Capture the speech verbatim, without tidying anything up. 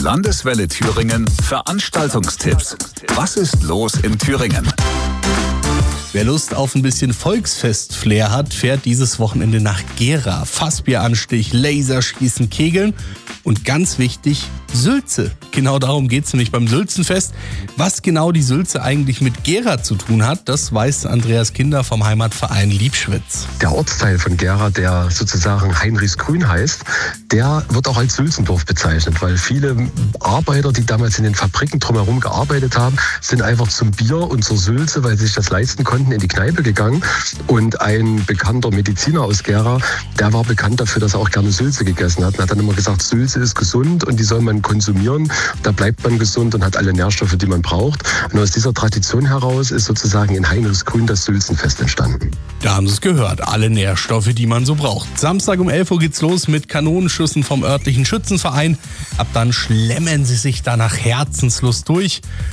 Landeswelle Thüringen Veranstaltungstipps. Was ist los in Thüringen? Wer Lust auf ein bisschen Volksfest-Flair hat, fährt dieses Wochenende nach Gera. Fassbieranstich, Laserschießen, Kegeln und ganz wichtig, Sülze. Genau darum geht es nämlich beim Sülzenfest. Was genau die Sülze eigentlich mit Gera zu tun hat, das weiß Andreas Kinder vom Heimatverein Liebschwitz. Der Ortsteil von Gera, der sozusagen Heinrichsgrün heißt, der wird auch als Sülzendorf bezeichnet, weil viele Arbeiter, die damals in den Fabriken drumherum gearbeitet haben, sind einfach zum Bier und zur Sülze, weil sie sich das leisten konnten, in die Kneipe gegangen. Und ein bekannter Mediziner aus Gera, der war bekannt dafür, dass er auch gerne Sülze gegessen hat. Und hat dann immer gesagt, Sülze ist gesund und die soll man konsumieren. Da bleibt man gesund und hat alle Nährstoffe, die man braucht. Und aus dieser Tradition heraus ist sozusagen in Heinrichsgrün das Sülzenfest entstanden. Da haben Sie es gehört, alle Nährstoffe, die man so braucht. Samstag um elf Uhr geht's los mit Kanonenschüssen vom örtlichen Schützenverein. Ab dann schlemmen Sie sich da nach Herzenslust durch.